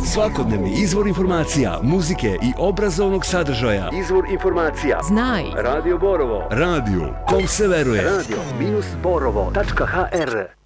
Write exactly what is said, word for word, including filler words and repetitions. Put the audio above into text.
Svakodnevni izvor informacija, muzike i obrazovnog sadržaja. Izvor informacija. Znaj. Radio Borovo. Radio kom se veruje. radio dash borovo tačka h r